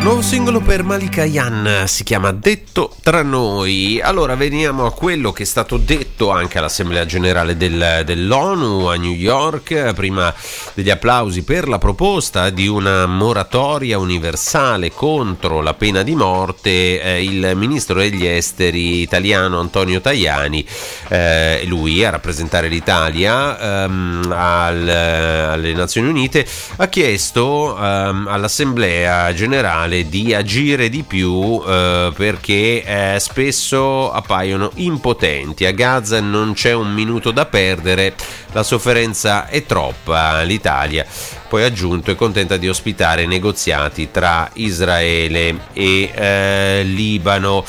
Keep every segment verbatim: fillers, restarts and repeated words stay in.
Nuovo singolo per Malika Yan, si chiama Detto tra noi. Allora veniamo a quello che è stato detto anche all'Assemblea Generale del, dell'ONU a New York, prima degli applausi per la proposta di una moratoria universale contro la pena di morte. Eh, il ministro degli esteri italiano Antonio Tajani, eh, lui a rappresentare l'Italia ehm, al, alle Nazioni Unite, ha chiesto ehm, all'Assemblea Generale di agire di più eh, perché eh, spesso appaiono impotenti. A Gaza non c'è un minuto da perdere, la sofferenza è troppa. L'Italia, poi ha aggiunto, è contenta di ospitare negoziati tra Israele e eh, Libano.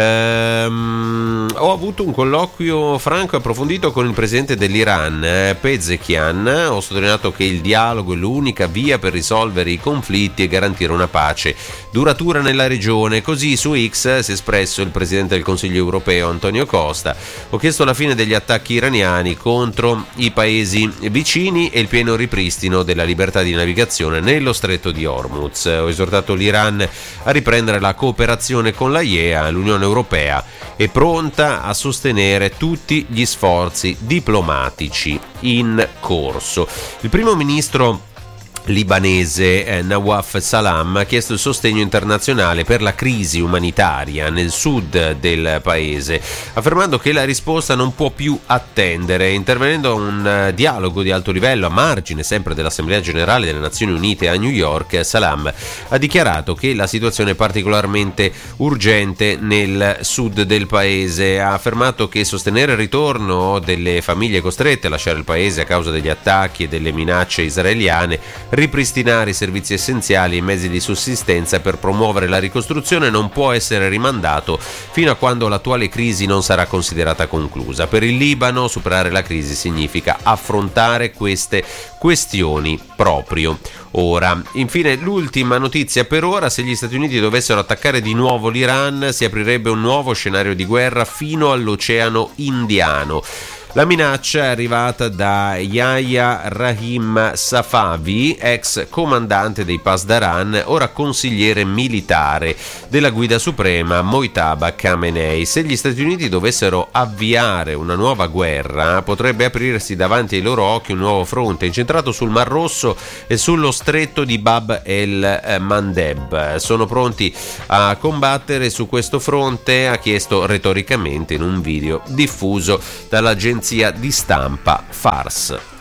Ehm, ho avuto un colloquio franco e approfondito con il presidente dell'Iran, eh, Pezeshkian. Ho sottolineato che il dialogo è l'unica via per risolvere i conflitti e garantire una pace duratura nella regione. Così su X si è espresso il presidente del Consiglio europeo Antonio Costa. Ho chiesto la fine degli attacchi iraniani contro i paesi vicini e il pieno ripristino della libertà di navigazione nello stretto di Hormuz. Ho esortato l'Iran a riprendere la cooperazione con l'A I E A. L'Unione Europea è pronta a sostenere tutti gli sforzi diplomatici in corso. Il primo ministro libanese eh, Nawaf Salam ha chiesto il sostegno internazionale per la crisi umanitaria nel sud del paese, affermando che la risposta non può più attendere. Intervenendo a un uh, dialogo di alto livello a margine sempre dell'Assemblea Generale delle Nazioni Unite a New York, Salam ha dichiarato che la situazione è particolarmente urgente nel sud del paese. Ha affermato che sostenere il ritorno delle famiglie costrette a lasciare il paese a causa degli attacchi e delle minacce israeliane, ripristinare i servizi essenziali e i mezzi di sussistenza per promuovere la ricostruzione non può essere rimandato fino a quando l'attuale crisi non sarà considerata conclusa. Per il Libano superare la crisi significa affrontare queste questioni proprio ora. Infine, l'ultima notizia per ora: se gli Stati Uniti dovessero attaccare di nuovo l'Iran, si aprirebbe un nuovo scenario di guerra fino all'Oceano Indiano. La minaccia è arrivata da Yahya Rahim Safavi, ex comandante dei Pasdaran, ora consigliere militare della guida suprema Mojtaba Khamenei. Se gli Stati Uniti dovessero avviare una nuova guerra, potrebbe aprirsi davanti ai loro occhi un nuovo fronte incentrato sul Mar Rosso e sullo stretto di Bab el Mandeb. Sono pronti a combattere su questo fronte, ha chiesto retoricamente in un video diffuso dall'agenzia di stampa Fars.